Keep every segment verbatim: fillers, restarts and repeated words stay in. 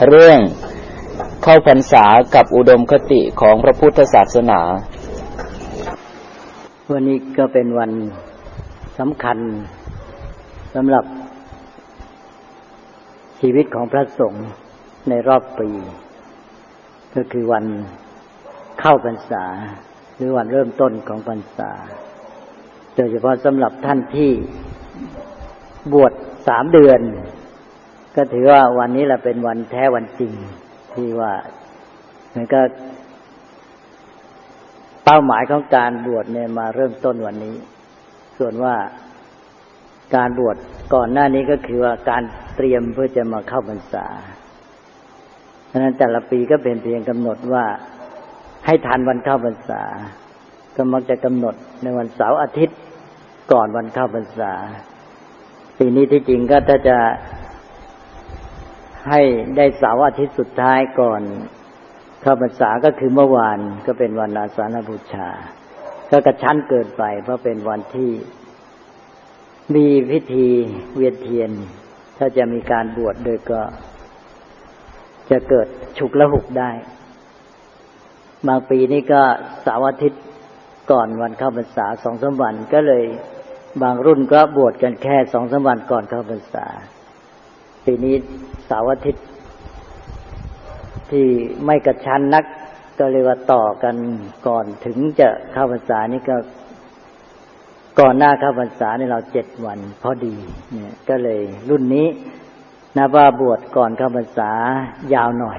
เรื่องเข้าพรรษากับอุดมคติของพระพุทธศาสนาวันนี้ก็เป็นวันสำคัญสำหรับชีวิตของพระสงฆ์ในรอบปีก็คือวันเข้าพรรษาหรือวันเริ่มต้นของพรรษาโดยเฉพาะสำหรับท่านที่บวชสามเดือนก็ถือว่าวันนี้แหละเป็นวันแท้วันจริงที่ว่ามันก็เป้าหมายของการบวชเนี่ยมาเริ่มต้นวันนี้ส่วนว่าการบวชก่อนหน้านี้ก็คือว่าการเตรียมเพื่อจะมาเข้าพรรษาฉะนั้นแต่ละปีก็เป็นเพียงกำหนดว่าให้ทันวันเข้าพรรษาก็มักจะกำหนดในวันเสาร์อาทิตย์ก่อนวันเข้าพรรษาปีนี้ที่จริงก็ถ้าจะให้ได้เสาร์อาทิตย์สุดท้ายก่อนเข้าพรรษาก็คือเมื่อวานก็เป็นวันอาสาฬหบูชาก็กระชั้นเกินไปเพราะเป็นวันที่มีพิธีเวียนเทียนถ้าจะมีการบวชโดยก็จะเกิดฉุกละหุกได้บางปีนี้ก็เสาร์อาทิตย์ก่อนวันเข้าพรรษา สองถึงสาม วันก็เลยบางรุ่นก็บวชกันแค่ สองถึงสาม วันก่อนเข้าพรรษาปีนี้เสาร์อาทิตย์ที่ไม่กระชั้นนักก็เรียกว่าต่อกันก่อนถึงจะเข้าพรรษานี่ก็ก่อนหน้าเข้าพรรษานี่เราเจ็ดวันพอดีเนี่ยก็เลยรุ่นนี้นับว่าบวชก่อนเข้าพรรษายาวหน่อย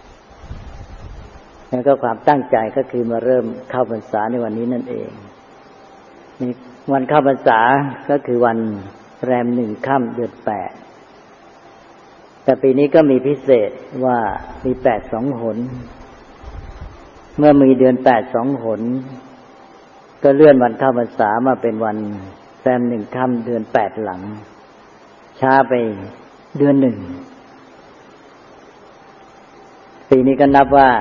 แล้วก็ความตั้งใจก็คือมาเริ่มเข้าพรรษาในวันนี้นั่นเองนี่วันเข้าพรรษาก็คือวันแรมหนึ่งค่ำเดือนแปดแต่ปีนี้ก็มีพิเศษว่ามีแปดสองหนเมื่อมีเดือนแปดสองหนก็เลื่อนวันเข้าพรรษามาเป็นวันแรมหนึ่งค่ำเดือนแปดหลังช้าไปเดือนหนึ่งปีนี้ก็นับว่า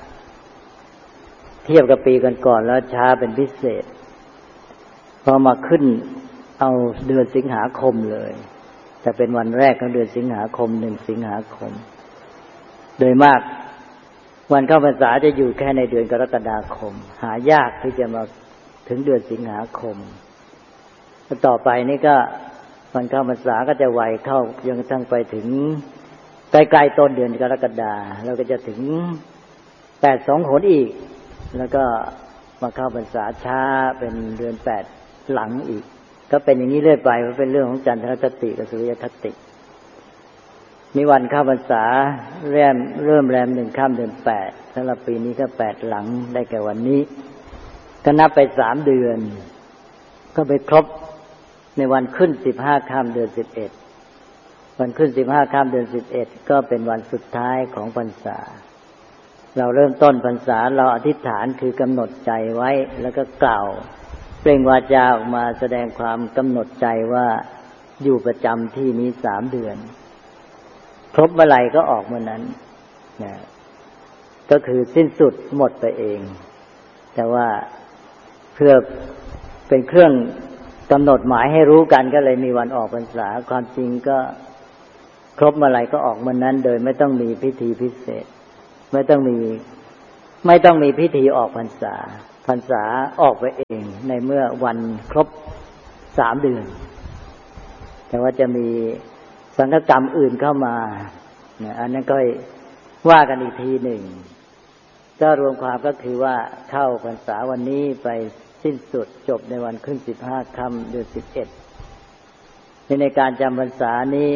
เทียบกับปีก่อนๆแล้วช้าเป็นพิเศษพอมาขึ้นเอาเดือนสิงหาคมเลยแต่เป็นวันแรกของเดือนสิงหาคมหนึ่งสิงหาคมโดยมากวันเข้าพรรษาจะอยู่แค่ในเดือนกรกฎาคมหายากที่จะมาถึงเดือนสิงหาคมต่อไปนี่ก็วันเข้าพรรษาก็จะไวเข้าจนกระทั่งไปถึงใกล้ๆต้นเดือนกรกฎาคมแล้วก็จะถึงแปดสองหนอีกแล้วก็มาเข้าพรรษาช้าเป็นเดือนแปดหลังอีกก็เป็นอย่างนี้เรื่อยไปเพราะเป็นเรื่องของจันทรคติกับสุริยคติมีวันเข้าพรรษาเริ่มเริ่มแรมหนึ่งค่ำเดือนแปดสำหรับปีนี้ก็แปดหลังได้แก่วันนี้ก็นับไปสามเดือนก็ไปครบในวันขึ้นสิบห้าค่ำเดือนสิบเอ็ดวันขึ้นสิบห้าค่ำเดือนสิบเอ็ดก็เป็นวันสุดท้ายของพรรษาเราเริ่มต้นพรรษาเราอธิษฐานคือกำหนดใจไว้แล้วก็กล่าวเปล่งวาจาออกมาแสดงความกำหนดใจว่าอยู่ประจำที่นี้สามเดือนครบเมื่อไหร่ก็ออกเมื่อนั้นนะก็คือสิ้นสุดหมดไปเองแต่ว่าเพื่อเป็นเครื่องกำหนดหมายให้รู้กันก็เลยมีวันออกพรรษาความจริงก็ครบเมื่อไหร่ก็ออกเมื่อนั้นโดยไม่ต้องมีพิธีพิเศษไม่ต้องมีไม่ต้องมีพิธีออกพรรษาพรรษาออกไปเองในเมื่อวันครบสามเดือนแต่ว่าจะมีสังฆกรรมอื่นเข้ามาเนี่ยอันนั้นก็ว่ากันอีกทีหนึ่งก็รวมความก็คือว่าเข้าพรรษาวันนี้ไปสิ้นสุดจบในวันขึ้นสิบห้าค่ำเดือนสิบเอ็ดในการจำพรรษานี้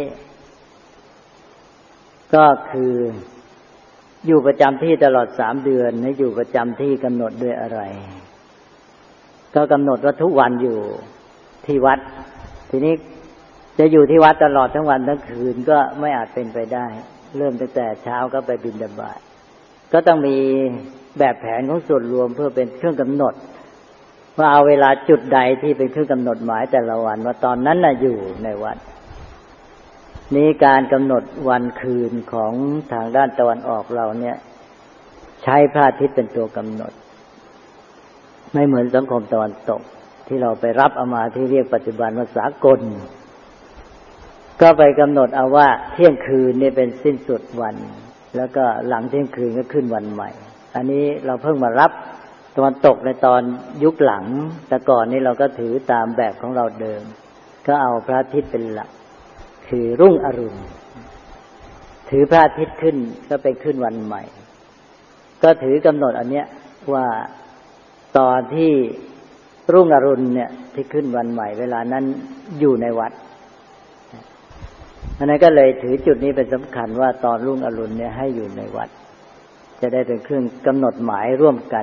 ก็คืออยู่ประจำที่ตลอดสามเดือนให้อยู่ประจำที่กำหนดด้วยอะไรก็กำหนดว่าทุกวันอยู่ที่วัดทีนี้จะอยู่ที่วัดตลอดทั้งวันทั้งคืนก็ไม่อาจเป็นไปได้เริ่มตั้งแต่เช้าก็ไปบิณฑบาตก็ต้องมีแบบแผนของส่วนรวมเพื่อเป็นเครื่องกำหนดว่าเอาเวลาจุดใดที่เป็นเครื่องกำหนดหมายแต่ละวันว่าตอนนั้นน่ะอยู่ในวัดนี้การกำหนดวันคืนของทางด้านตะวันออกเราเนี่ยใช้พระอาทิตย์เป็นตัวกำหนดไม่เหมือนสังคมตะวันตกที่เราไปรับเอามาที่เรียกปัจจุบันว่าสากลก็ไปกำหนดเอาว่าเที่ยงคืนนี่เป็นสิ้นสุดวันแล้วก็หลังเที่ยงคืนก็ขึ้นวันใหม่อันนี้เราเพิ่งมารับตะวันตกในตอนยุคหลังแต่ก่อนนี้เราก็ถือตามแบบของเราเดิมก็เอาพระอาทิตย์เป็นหลักคือรุ่งอรุณถือพระอาทิตย์ขึ้นก็ไปขึ้นวันใหม่ก็ถือกำหนดอันเนี้ยว่าตอนที่รุ่งอรุณเนี่ยที่ขึ้นวันใหม่เวลานั้นอยู่ในวัดอันนั้นก็เลยถือจุดนี้เป็นสำคัญว่าตอนรุ่งอรุณเนี่ยให้อยู่ในวัดจะได้เป็นเครื่องกำหนดหมายร่วมกัน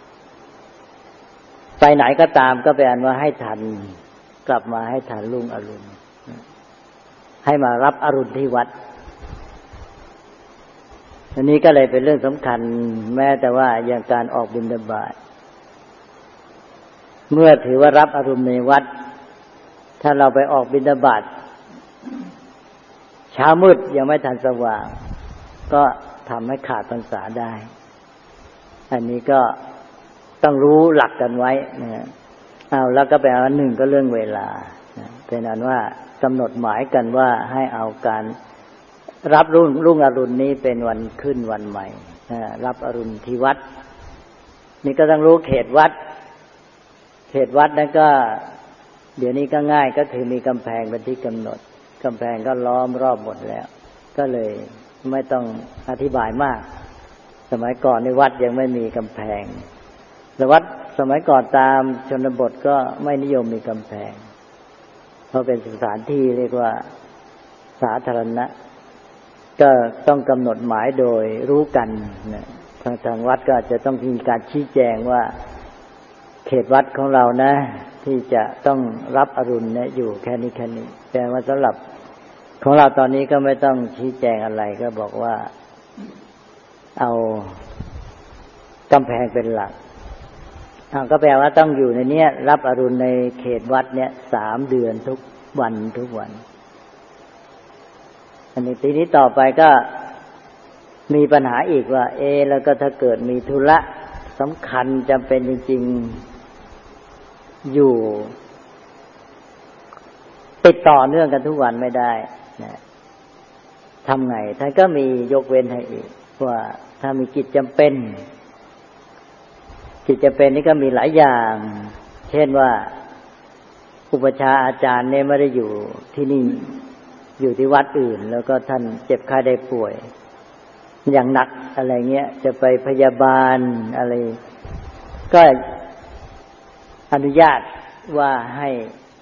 ไปไหนก็ตามก็เป็นอันว่าให้ทันกลับมาให้ทันรุ่งอรุณให้มารับอรุณที่วัดอันนี้ก็เลยเป็นเรื่องสำคัญแม้แต่ว่าอย่างการออกบิณฑบาตเมื่อถือว่ารับอรุณในวัดถ้าเราไปออกบิณฑบาตเช้ามืดยังไม่ทันสว่างก็ทำให้ขาดพรรษาได้อันนี้ก็ต้องรู้หลักกันไว้นะเอาแล้วก็แปลว่าหนึ่งก็เรื่องเวลาเป็นอันว่ากำหนดหมายกันว่าให้เอาการรับรุ่งรุ่งอรุณนี้เป็นวันขึ้นวันใหม่รับอรุณที่วัดนี่ก็ต้องรู้เขตวัดเขตวัดนั้นก็เดี๋ยวนี้ก็ง่ายก็คือมีกำแพงเป็นที่กำหนดกำแพงก็ล้อมรอบหมดแล้วก็เลยไม่ต้องอธิบายมากสมัยก่อนในวัดยังไม่มีกำแพงแต่วัดสมัยก่อนตามชนบทก็ไม่นิยมมีกำแพงเพราะเป็นสถานที่เรียกว่าสาธารณะก็ต้องกำหนดหมายโดยรู้กันนะทางทางวัดก็จะต้องมีการชี้แจงว่าเขตวัดของเรานะที่จะต้องรับอรุณเนี่ยอยู่แค่นี้แค่นี้แต่ว่าสำหรับของเราตอนนี้ก็ไม่ต้องชี้แจงอะไรก็บอกว่าเอากำแพงเป็นหลักเอาก็แปลว่าต้องอยู่ในเนี้ยรับอรุณในเขตวัดเนี่ยสามเดือนทุกวันทุกวันอันนี้ทีนี้ต่อไปก็มีปัญหาอีกว่าเอแล้วก็ถ้าเกิดมีธุระสำคัญจำเป็นจริงๆอยู่ติดต่อเนื่องกันทุกวันไม่ได้นะทำไงท่านก็มียกเว้นให้อีกว่าถ้ามีกิจจำเป็นกิจจำเป็นนี่ก็มีหลายอย่างเช่นว่าอุปัชฌาย์อาจารย์เนี่ยไม่ได้อยู่ที่นี่อยู่ที่วัดอื่นแล้วก็ท่านเจ็บไข้ได้ป่วยอย่างหนักอะไรเงี้ยจะไปพยาบาลอะไรก็อนุญาตว่าให้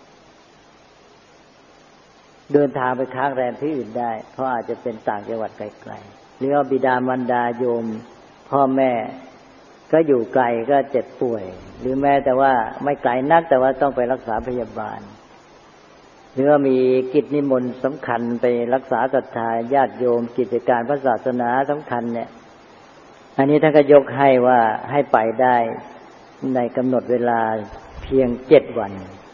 เดินทางไปค้างแรมที่อื่นได้เพราะอาจจะเป็นต่างจังหวัดไกลๆหรือว่าบิดามารดาโยมพ่อแม่ก็อยู่ไกลก็เจ็บป่วยหรือแม้แต่ว่าไม่ไกลนักแต่ว่าต้องไปรักษาพยาบาลหรือว่ามีกิจนิมนต์สำคัญไปรักษาศรัทธาญาติโยมกิจการพระศาสนาสำคัญเนี่ยอันนี้ท่านก็ยกให้ว่าให้ไปได้ในกำหนดเวลาเพียงเจ็ดวัน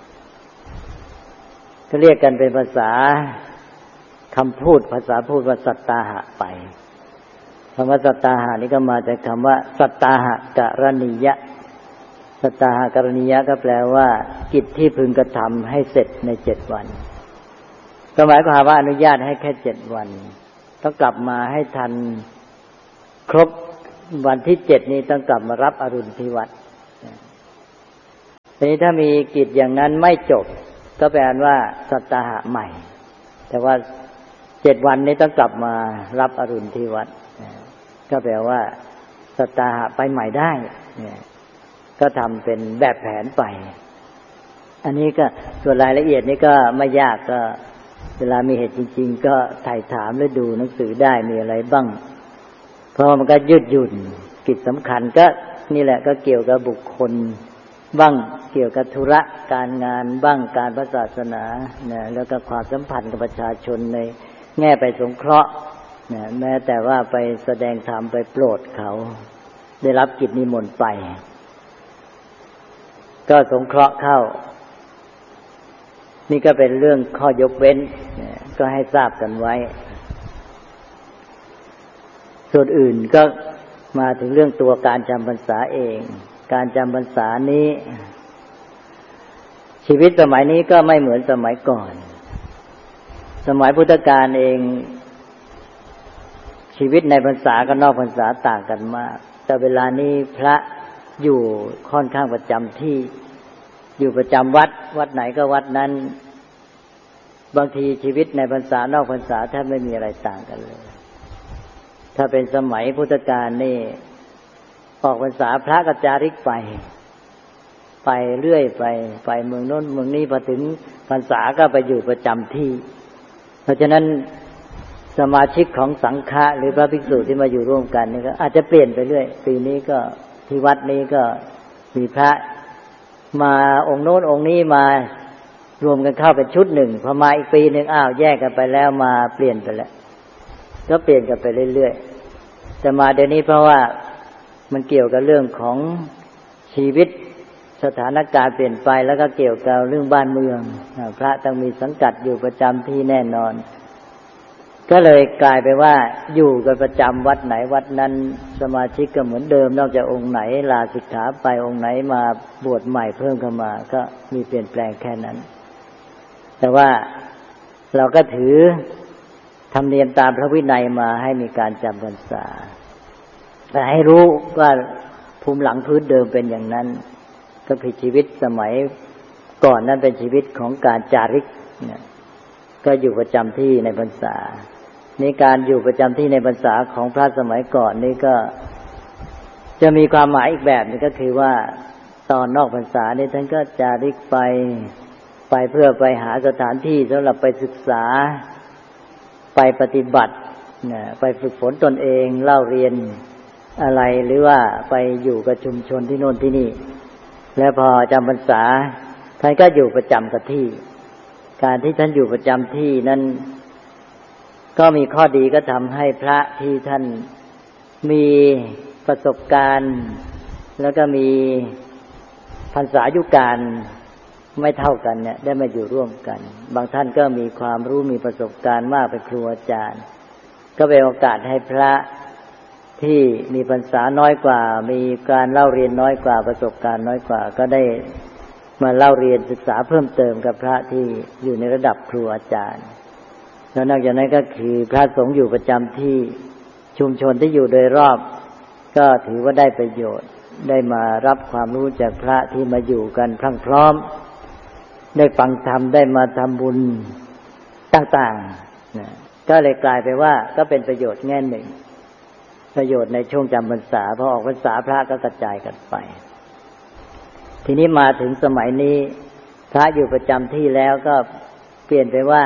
ก็เรียกกันเป็นภาษาคำพูดภาษาพูดว่าสัตตาหะไปคำว่าสัตตาหะนี่ก็มาจากคำว่าสัตตาหะกรณียะสัตตาหะกรณียะก็แปลว่ากิจที่พึงกระทำให้เสร็จในเจ็ดวันก็หมายความว่าอนุญาตให้แค่เจ็ดวันต้องกลับมาให้ทันครบวันที่เจ็ดนี้ต้องกลับมารับอรุณที่วัดทีนี้ถ้ามีกิจอย่างนั้นไม่จบก็แปลว่าสัตตาหะใหม่แต่ว่าเจ็ดวันนี้ต้องกลับมารับอรุณที่วัดก็แปลว่าสัตตาหะไปใหม่ได้ก็ทำเป็นแบบแผนไปอันนี้ก็ส่วนรายละเอียดนี่ก็ไม่ยากก็เวลามีเหตุจริงๆก็ถ่ายถามและดูหนังสือได้มีอะไรบ้างเพราะมันก็ยืดหยุ่นกิจสำคัญก็นี่แหละก็เกี่ยวกับบุคคลบ้างเกี่ยวกับธุระการงานบ้างการพระศาสนานะแล้วก็ความสัมพันธ์กับประชาชนในแง่ไปสงเคราะห์นะแม้แต่ว่าไปแสดงธรรมไปโปรดเขาได้รับกิจนิมนต์ไปก็สงเคราะห์เข้านี่ก็เป็นเรื่องข้อยกเว้นนะก็ให้ทราบกันไว้ส่วนอื่นก็มาถึงเรื่องตัวการจำพรรษาเองการจำพรรษานี้ชีวิตสมัยนี้ก็ไม่เหมือนสมัยก่อนสมัยพุทธกาลเองชีวิตในพรรษากับนอกพรรษาต่างกันมากแต่เวลานี้พระอยู่ค่อนข้างประจำที่อยู่ประจำวัดวัดไหนก็วัดนั้นบางทีชีวิตในพรรษานอกพรรษาแทบไม่มีอะไรต่างกันเลยถ้าเป็นสมัยพุทธกาลนี่ออกพรรษาพระก็จาริกไปไปเรื่อยไปไปเมืองโน้นเมืองนี้พอถึงพรรษาก็ไปอยู่ประจำที่เพราะฉะนั้นสมาชิกของสังฆะหรือพระภิกษุที่มาอยู่ร่วมกันนี่ก็อาจจะเปลี่ยนไปเรื่อยปีนี้ก็ที่วัดนี้ก็มีพระมาองค์โน้นองค์นี้มารวมกันเข้าเป็นชุดหนึ่งพอมาอีกปีหนึ่งอ้าวแยกกันไปแล้วมาเปลี่ยนไปแล้วก็เปลี่ยนกันไปเรื่อยๆแต่มาเดี๋ยวนี้เพราะว่ามันเกี่ยวกับเรื่องของชีวิตสถานการณ์เปลี่ยนไปแล้วก็เกี่ยวกับเรื่องบ้านเมืองพระต้องมีสังกัดอยู่ประจำที่แน่นอนก็เลยกลายไปว่าอยู่กันประจำวัดไหนวัดนั้นสมาชิกก็เหมือนเดิมนอกจากองค์ไหนลาสิกขาไปองค์ไหนมาบวชใหม่เพิ่มเข้ามาก็มีเปลี่ยนแปลงแค่นั้นแต่ว่าเราก็ถือธรรมเนียมตามพระวินัยมาให้มีการจำพรรษาแต่ให้รู้ว่าภูมิหลังพื้นเดิมเป็นอย่างนั้นก็คือชีวิตสมัยก่อนนั้นเป็นชีวิตของการจาริกเนี่ยก็อยู่ประจำที่ในพรรษาในการอยู่ประจำที่ในพรรษาของพระสมัยก่อนนี่ก็จะมีความหมายอีกแบบนึงก็คือว่าตอนนอกพรรษานี่ท่านก็จาริกไปไปเพื่อไปหาสถานที่สำหรับไปศึกษาไปปฏิบัติเนี่ยไปฝึกฝนตนเองเล่าเรียนอะไรหรือว่าไปอยู่กับชุมชนที่โน่นที่นี่แล้วพอจำพรรษาท่านก็อยู่ประจำกับที่การที่ท่านอยู่ประจำที่นั้นก็มีข้อดีก็ทำให้พระที่ท่านมีประสบการณ์แล้วก็มีพรรษายุการไม่เท่ากันเนี่ยได้มาอยู่ร่วมกันบางท่านก็มีความรู้มีประสบการณ์มากเป็นครูอาจารย์ก็เป็นโอกาสให้พระที่มีพรรษาน้อยกว่ามีการเล่าเรียนน้อยกว่าประสบการณ์น้อยกว่าก็ได้มาเล่าเรียนศึกษาเพิ่มเติมกับพระที่อยู่ในระดับครูอาจารย์แล้วนอกจากนั้นก็คือพระสงฆ์อยู่ประจำที่ชุมชนที่อยู่โดยรอบก็ถือว่าได้ประโยชน์ได้มารับความรู้จากพระที่มาอยู่กันพรั่งพร้อมได้ฟังธรรมได้มาทำบุญต่างๆนะก็เลยกลายไปว่าก็เป็นประโยชน์แง่หนึ่งประโยชน์ในช่วงจำพรรษาพอออกพรรษาพระก็กระจายกันไปทีนี้มาถึงสมัยนี้พระอยู่ประจำที่แล้วก็เปลี่ยนไปว่า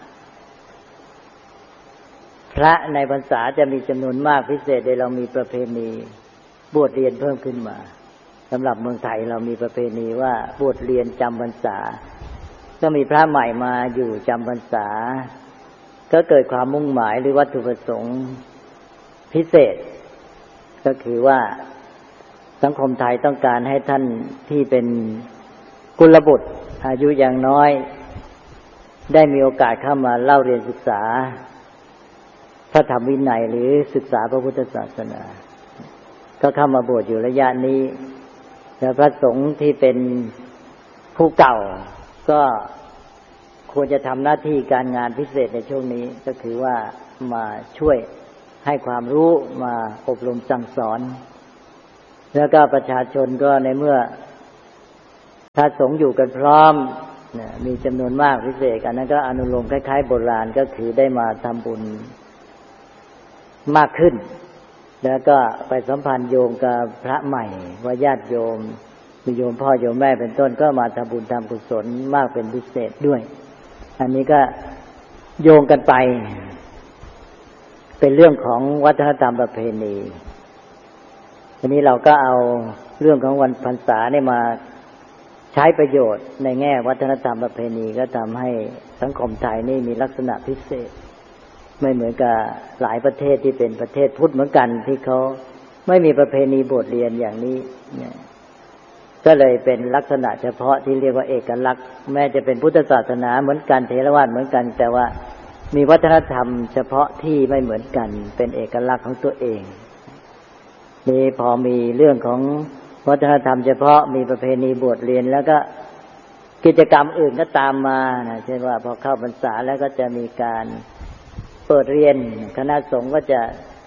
พระในพรรษาจะมีจำนวนมากพิเศษโดยเรามีประเพณีบวชเรียนเพิ่มขึ้นมาสำหรับเมืองไทยเรามีประเพณีว่าบวชเรียนจำพรรษาก็มีพระใหม่มาอยู่จำพรรษาก็เกิดความมุ่งหมายหรือวัตถุประสงค์พิเศษก็คือว่าสังคมไทยต้องการให้ท่านที่เป็นกุลบุตรอายุอย่างน้อยได้มีโอกาสเข้ามาเล่าเรียนศึกษาพระธรรมวินัยหรือศึกษาพระพุทธศาสนาก็เข้ามาบวชอยู่ระยะนี้แต่พระสงฆ์ที่เป็นผู้เก่าก็ควรจะทำหน้าที่การงานพิเศษในช่วงนี้ก็คือว่ามาช่วยให้ความรู้มาอบรมสั่งสอนแล้วก็ประชาชนก็ในเมื่อพระสงฆ์อยู่กันพร้อมมีจำนวนมากพิเศษอันนั้นก็อนุโลมคล้ายๆโบราณก็คือได้มาทำบุญมากขึ้นแล้วก็ไปสัมพันธ์โยงกับพระใหม่ว่าญาติโยมมีโยมพ่อโยมแม่เป็นต้นก็มาทำบุญทำกุศลมากเป็นพิเศษด้วยอันนี้ก็โยงกันไปเป็นเรื่องของวัฒนธรรมประเพณีทีนี้เราก็เอาเรื่องของวันพรรษาเนี่ยมาใช้ประโยชน์ในแง่วัฒนธรรมประเพณีก็ทำให้สังคมไทยนี่มีลักษณะพิเศษไม่เหมือนกับหลายประเทศที่เป็นประเทศพุทธเหมือนกันที่เขาไม่มีประเพณีบวชเรียนอย่างนี้เนี่ยก็เลยเป็นลักษณะเฉพาะที่เรียกว่าเอกลักษณ์แม้จะเป็นพุทธศาสนาเหมือนกันเถรวาทเหมือนกันแต่ว่ามีวัฒนธรรมเฉพาะที่ไม่เหมือนกันเป็นเอกลักษณ์ของตัวเองนี่พอมีเรื่องของวัฒนธรรมเฉพาะมีประเพณีบวชเรียนแล้วก็กิจกรรมอื่นก็ตามมานะเช่นว่าพอเข้าพรรษาแล้วก็จะมีการเปิดเรียนคณะสงฆ์ก็จะ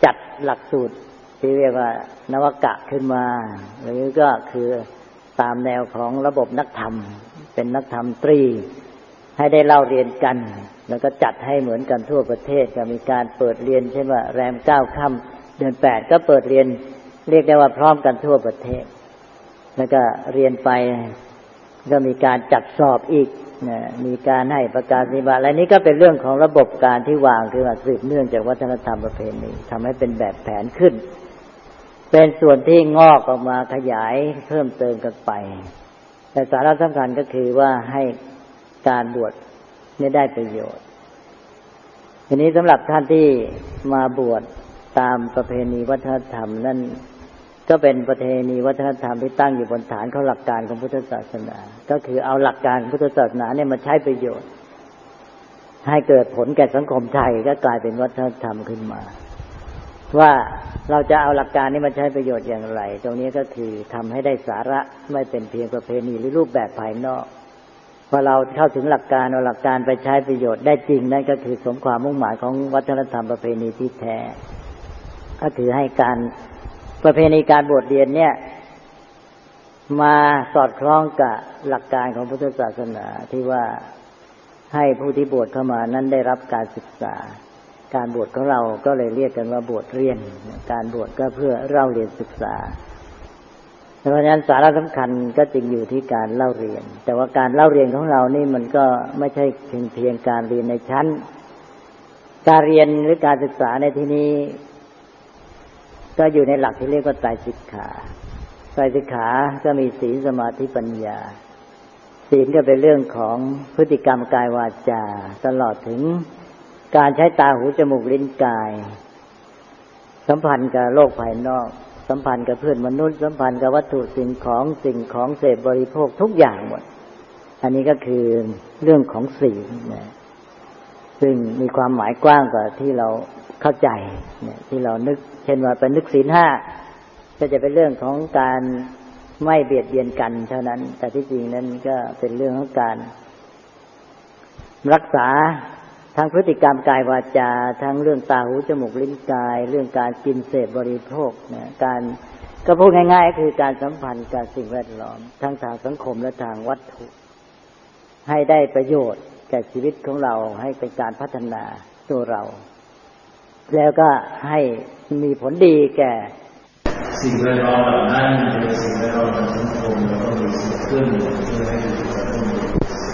จัดหลักสูตรที่เรียกว่านวกะขึ้นมาหรือก็คือตามแนวของระบบนักธรรมเป็นนักธรรมตรีให้ได้เล่าเรียนกันแล้วก็จัดให้เหมือนกันทั่วประเทศก็มีการเปิดเรียนเช่นว่าแรมเก้าค่ำเดือนแปดก็เปิดเรียนเรียกได้ว่าพร้อมกันทั่วประเทศแล้วก็เรียนไปก็มีการจัดสอบอีกนะมีการให้ประกาศนียบัตรอะไรนี้ก็เป็นเรื่องของระบบการที่วางคือว่าสืบเนื่องจากวัฒนธรรมประเพณีทำให้เป็นแบบแผนขึ้นเป็นส่วนที่งอกออกมาขยายเพิ่มเติมกันไปแต่สาระสำคัญก็คือว่าให้การบวชนี่ได้ประโยชน์ทีนี้สำหรับท่านที่มาบวชตามประเพณีวัฒนธรรมนั่นก็เป็นประเพณีวัฒนธรรมที่ตั้งอยู่บนฐานของหลักการของพุทธศาสนาก็คือเอาหลักการพุทธศาสนาเนี่ยมาใช้ประโยชน์ให้เกิดผลแก่สังคมไทยก็กลายเป็นวัฒนธรรมขึ้นมาว่าเราจะเอาหลักการนี้มาใช้ประโยชน์อย่างไรตรงนี้ก็คือทำให้ได้สาระไม่เป็นเพียงประเพณีหรือรูปแบบภายนอกพอเราเข้าถึงหลักการเอาหลักการไปใช้ประโยชน์ได้จริงนั่นก็คือสมความมุ่งหมายของวัฒนธรรมประเพณีที่แท้ก็ถือให้การประเพณีการบวชเรียนเนี่ยมาสอดคล้องกับหลักการของพุทธศาสนาที่ว่าให้ผู้ที่บวชเข้ามานั้นได้รับการศึกษาการบวชของเราก็เลยเรียกกันว่าบวชเรียนการบวชก็เพื่อเล่าเรียนศึกษาเพราะฉะนั้นสาระสำคัญก็จึงอยู่ที่การเล่าเรียนแต่ว่าการเล่าเรียนของเรานี่มันก็ไม่ใช่เพียงเพียงการเรียนในชั้นการเรียนหรือการศึกษาในที่นี้ก็อยู่ในหลักที่เรียกว่าไตรสิกขาไตรสิกขาก็มีศีลสมาธิปัญญาศีลก็เป็นเรื่องของพฤติกรรมกายวาจาตลอดถึงการใช้ตาหูจมูกลิ้นกายสัมพันธ์กับโลกภายนอกสัมพันธ์กับเพื่อนมนุษย์สัมพันธ์กับวัตถุสิ่งของสิ่งของเสพบริโภคทุกอย่างหมดอันนี้ก็คือเรื่องของศีลนะซึ่งมีความหมายกว้างกว่าที่เราเข้าใจเนี่ยที่เรานึกเช่นว่าเป็นนึกศีลห้าก็จะเป็นเรื่องของการไม่เบียดเบียนกันเท่านั้นแต่ที่จริงนั้นก็เป็นเรื่องของการรักษาทั้งพฤติกรรมกายวาจาทั้งเรื่องตาหูจมูกลิ้นกายเรื่องการกินเสพบริโภคนะการก็พูดง่ายๆก็คือการสัมพันธ์กับสิ่งแวดล้อมทั้งทางสังคมและทางวัตถุให้ได้ประโยชน์แก่ชีวิตของเราให้เป็นการพัฒนาตัวเราแล้วก็ให้มีผลดีแก่สิ่งแวดล้อมเหล่านั้นเป็นสิ่งแวดล้อมทางสังคมแล้วก็มีสิ่งขึ้นเพื่อให้อยู่กับสังคม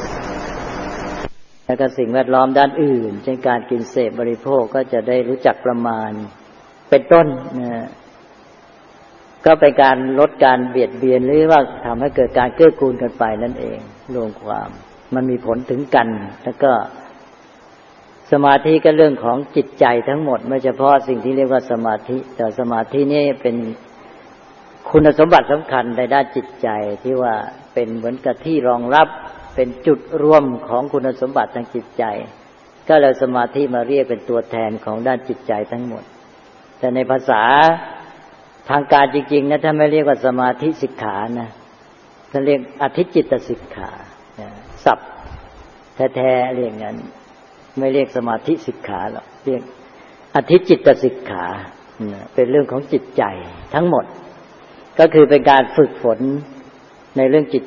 แล้วก็สิ่งแวดล้อมด้านอื่นเช่นการกินเสพบริโภคก็จะได้รู้จักประมาณเป็นต้นนะก็เป็นการลดการเบียดเบียนหรือว่าทำให้เกิดการเกื้อกูลกันไปนั่นเองรวมความมันมีผลถึงกันแล้วก็สมาธิก็เรื่องของจิตใจทั้งหมดไม่เฉพาะสิ่งที่เรียกว่าสมาธิแต่สมาธินี่เป็นคุณสมบัติสำคัญในด้านจิตใจที่ว่าเป็นเหมือนกับที่รองรับเป็นจุดรวมของคุณสมบัติทางจิตใจก็เลยสมาธิมาเรียกเป็นตัวแทนของด้านจิตใจทั้งหมดแต่ในภาษาทางการจริงๆนะถ้าไม่เรียกว่าสมาธิสิกขานะท่านเรียกอธิจิตตสิกขาศัพท์แท้ๆเรียกงั้นไม่เรียกสมาธิสิกขาหรอกเรียกอธิจิตตสิกขาเป็นเรื่องของจิตใจทั้งหมดก็คือเป็นการฝึกฝนในเรื่องจิต